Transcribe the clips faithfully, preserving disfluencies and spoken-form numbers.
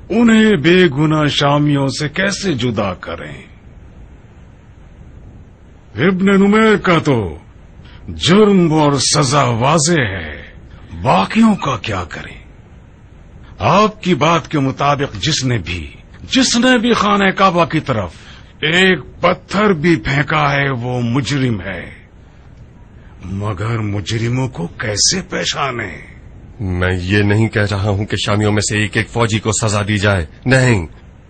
انہیں بے گناہ شامیوں سے کیسے جدا کریں؟ ابن نمیر کا تو جرم اور سزا واضح ہے، باقیوں کا کیا کریں؟ آپ کی بات کے مطابق جس نے بھی جس نے بھی خانہ کعبہ کی طرف ایک پتھر بھی پھینکا ہے وہ مجرم ہے، مگر مجرموں کو کیسے پہچانے؟ میں یہ نہیں کہہ رہا ہوں کہ شامیوں میں سے ایک ایک فوجی کو سزا دی جائے، نہیں،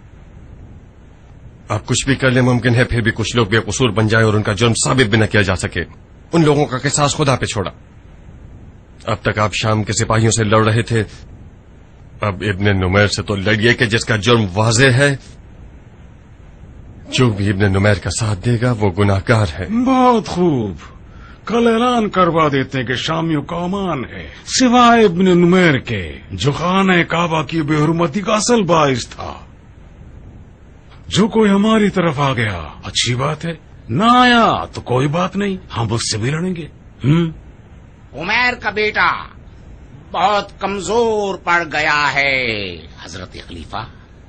آپ کچھ بھی کر لیں، ممکن ہے پھر بھی کچھ لوگ بے قصور بن جائے اور ان کا جرم ثابت بھی نہ کیا جا سکے۔ ان لوگوں کا قصاص خدا پہ چھوڑا۔ اب تک آپ شام کے سپاہیوں سے لڑ رہے تھے، اب ابن نمیر سے تو لڑیے کہ جس کا جرم واضح ہے۔ جو بھی ابن نمیر کا ساتھ دے گا وہ گناہ گار ہے۔ بہت خوب، کل اعلان کروا دیتے ہیں کہ شامیوں کا امان ہے سوائے ابن نمیر کے، جو خانہ کعبہ کی بے حرمتی کا اصل باعث تھا۔ جو کوئی ہماری طرف آ گیا اچھی بات ہے، نہ آیا تو کوئی بات نہیں، ہم اس سے بھی لڑیں گے۔ ہم عمیر کا بیٹا بہت کمزور پڑ گیا ہے حضرت خلیفہ،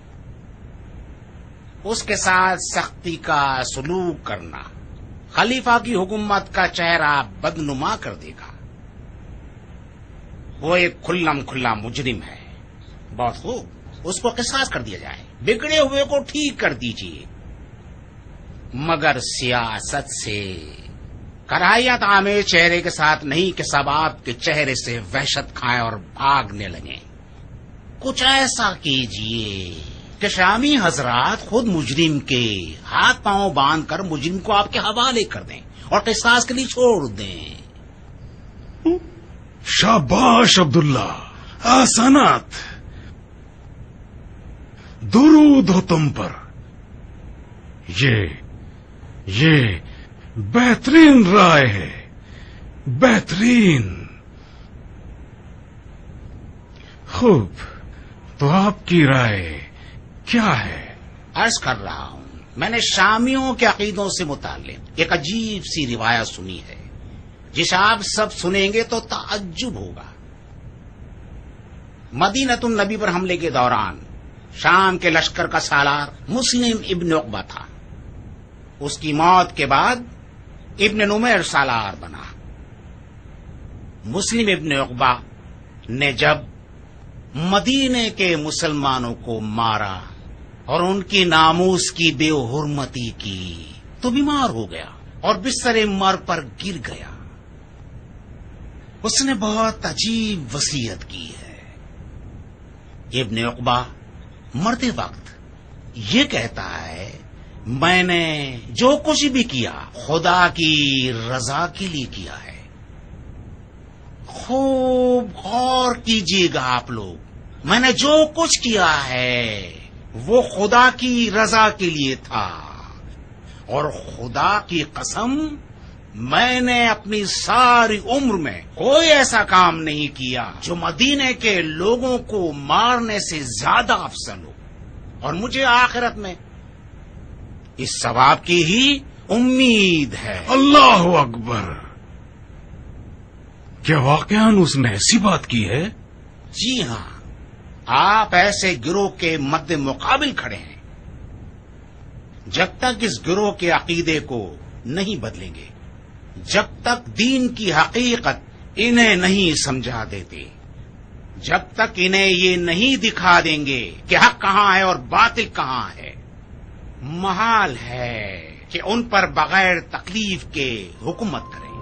اس کے ساتھ سختی کا سلوک کرنا خلیفہ کی حکومت کا چہرہ بدنما کر دے گا۔ وہ ایک کھلم کھلا مجرم ہے، بہت خوب، اس کو قصاص کر دیا جائے، بگڑے ہوئے کو ٹھیک کر دیجیے، مگر سیاست سے کراہیت آمیز چہرے کے ساتھ نہیں کہ سب آپ کے چہرے سے وحشت کھائیں اور بھاگنے لگیں۔ کچھ ایسا کیجیے کہ شامی حضرات خود مجرم کے ہاتھ پاؤں باندھ کر مجرم کو آپ کے حوالے کر دیں اور قصاص کے لیے چھوڑ دیں۔ شاباش عبداللہ، احسانات، درود ہو تم پر، یہ یہ بہترین رائے ہے، بہترین۔ خوب، تو آپ کی رائے کیا ہے؟ عرض کر رہا ہوں، میں نے شامیوں کے عقیدوں سے متعلق ایک عجیب سی روایت سنی ہے جسے آپ سب سنیں گے تو تعجب ہوگا۔ مدینۃ النبی پر حملے کے دوران شام کے لشکر کا سالار مسلم ابن عقبہ تھا۔ اس کی موت کے بعد ابن نمیر سالار بنا۔ مسلم ابن عقبہ نے جب مدینے کے مسلمانوں کو مارا اور ان کی ناموس کی بے حرمتی کی تو بیمار ہو گیا اور بستر مرگ پر گر گیا۔ اس نے بہت عجیب وصیت کی ہے۔ ابن عقبہ مرتے وقت یہ کہتا ہے، میں نے جو کچھ بھی کیا خدا کی رضا کے لیے کیا ہے۔ خوب غور کیجیے گا آپ لوگ، میں نے جو کچھ کیا ہے وہ خدا کی رضا کے لیے تھا، اور خدا کی قسم میں نے اپنی ساری عمر میں کوئی ایسا کام نہیں کیا جو مدینے کے لوگوں کو مارنے سے زیادہ افضل ہو، اور مجھے آخرت میں اس ثواب کی ہی امید ہے۔ اللہ اکبر! کیا واقعاً اس نے ایسی بات کی ہے؟ جی ہاں، آپ ایسے گروہ کے مد مقابل کھڑے ہیں۔ جب تک اس گروہ کے عقیدے کو نہیں بدلیں گے، جب تک دین کی حقیقت انہیں نہیں سمجھا دیتے، جب تک انہیں یہ نہیں دکھا دیں گے کہ حق کہاں ہے اور باطل کہاں ہے، محال ہے کہ ان پر بغیر تکلیف کے حکومت کریں۔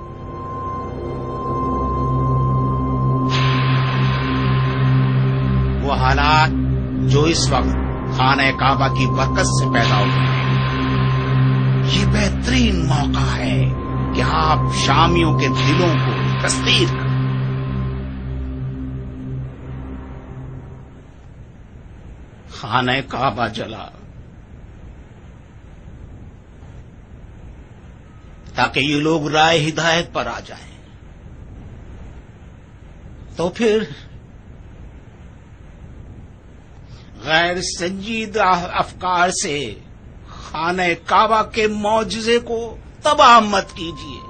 وہ حالات جو اس وقت خانہ کعبہ کی برکت سے پیدا ہوتے ہیں، یہ بہترین موقع ہے کہ آپ شامیوں کے دلوں کو تسخیر کریں۔ خانہ کعبہ جلا تاکہ یہ لوگ رائے ہدایت پر آ جائیں، تو پھر غیر سنجیدہ افکار سے خانہ کعبہ کے معجزے کو تباہ مت کیجیے۔